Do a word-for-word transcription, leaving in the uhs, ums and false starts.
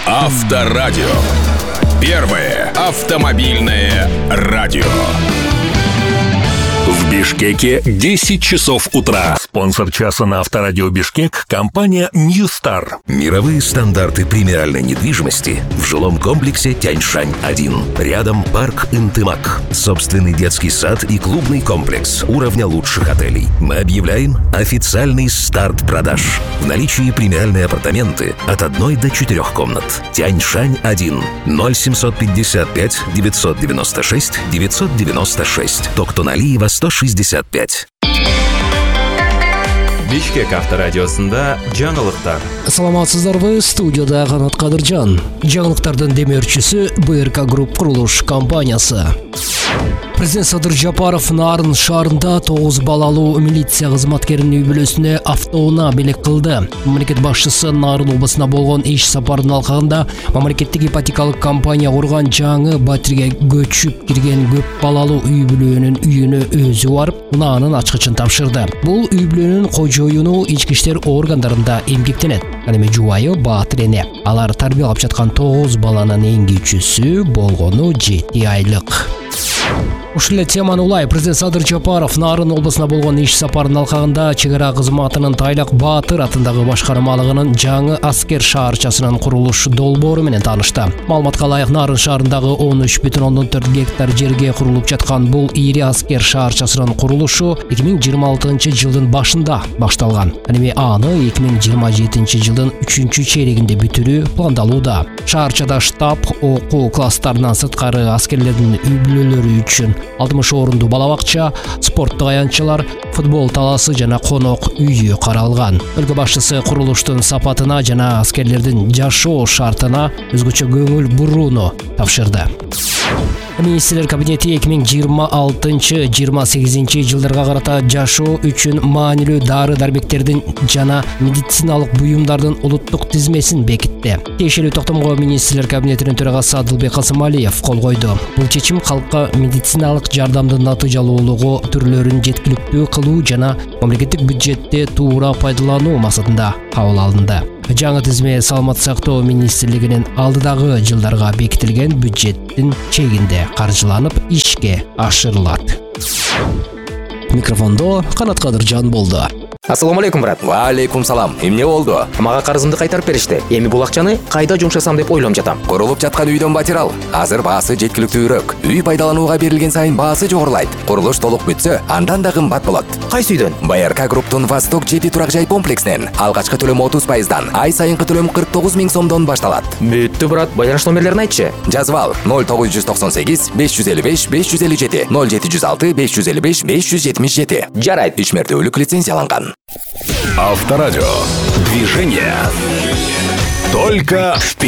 Авторадио. Первое автомобильное радио. В Бишкеке десять часов утра. Спонсор часа на Авторадио Бишкек – компания Ньюстар. Мировые стандарты премиальной недвижимости в жилом комплексе Тяньшань один. Рядом парк Интымак. Собственный детский сад и клубный комплекс уровня лучших отелей. Мы объявляем официальный старт продаж. В наличии премиальные апартаменты от одной до четырех комнат. Тяньшань один. ноль семьсот пятьдесят пять девятьсот девяносто шесть девятьсот девяносто шесть. Токтоналиева сто шестьдесят пять. Бишкек авторадиосында жаңылыктар. Саламатсыздарбы, студияда Канат Кадыржан. Жаңылыктардын демеушүсү БРК Групп курулуш компаниясы. Президент Садыр Жапаров Нарын шаарында тогуз балалуу милиция кызматкеринин үй бүлөсүнө автоунаа белек кылды. Мамлекет башчысы Нарын облусуна болгон иш сапарынын алкагында мамлекеттик ипотекалык компания курган жаңы батирге көчүп кирген көп балалуу үй бүлөнүн үйүнө өзү барып, унаанын ачкычын тапшырды. Бул үй бүлөнүн кожоюну ички иштер органдарында эмгектенет. Ал эми жубайы Баатыр эне. Алар тарбиялап жаткан тогуз баланын эң кичүүсү болгону жети айлык. Ушул эле теманы улай президент Садыр Жапаров Нарын облусуна болгон иш сапарынын алкагында чек ара кызматынын Тайлак Баатыр атындагы башкармалыгынын жаңы аскер шаарчасынын курулуш долбоору менен таанышты. Маалыматка ылайык, Нарын шаарындагы он үч бүтүн ондон төрт гектар жерге курулуп жаткан бул ири аскер шаарчасынын курулушу эки миң жыйырма алтынчы жылдын башында башталган. Эми аны эки миң жыйырма жетинчи жылдын үчүнчү чейрегинде бүтүрүү пландалууда. Шаарчада штаб, окуу класстарынан сырткары аскерлердин үй бүлөлөрү үчүн алтымыш орунду балабакча, спорттук аянтчалар, футбол таласы жана конок үйү каралган. Өлкө башчысы курулуштун сапатына жана аскерлердин жашоо шартына өзгөчө көңүл бурууну тапшырды. Министрлер кабинети эки миң жыйырма алтынчы — жыйырма сегизинчи жылдарга карата жашоо үчүн маанилүү дары-дармектердин жана медициналык буюмдардын улуттук тизмесин бекитти. Тиешелүү токтомго министрлер кабинетинин төрагасы Адылбек Касымалиев кол койду. Бул чечим калкка медициналык жардамдын натыйжалуулугу түрлөрүн жеткиликтүү кылуу жана мамлекеттик бюджетти туура пайдалануу максатында кабыл алынды. Жаңы тизме Саламат сактоо министрлигинин алдыдагы жылдарга бекитилген бюджеттин чегинде каржыланып ишке ашырылат. Микрофондо Канат Кадыржан болду. Ассаламу алейкум, брат. Ва алейкум салам. Эмне болду? Мага карызымды кайтарып беришти. Эми бул акчаны кайда жумшасам деп ойлоп жатам. Курулуп жаткан үйдөн батир ал. Азыр баасы жеткиликтүүрөөк. Үй пайдаланууга берилген сайын баасы жогорулайт. Курулуш толук бүтсө, андан да кымбат болот. Кайсы үйдөн? БРК Групптун Восток жети турак жай комплекснен. Алгачкы төлөм отуз пайыздан, ай сайынкы төлөм кырк тогуз миң сомдон башталат. Бүттү, брат. Байланыш номерлерин айтчы. Жазып ал: ноль тогуз жүз токсон сегиз беш жүз элүү беш беш жүз элүү жети, ноль жети жүз алты беш жүз элүү беш беш жүз жетимиш жети. Жарайт. Үч мертөөлүк лицензияланган. Авторадио. Движение только вперед.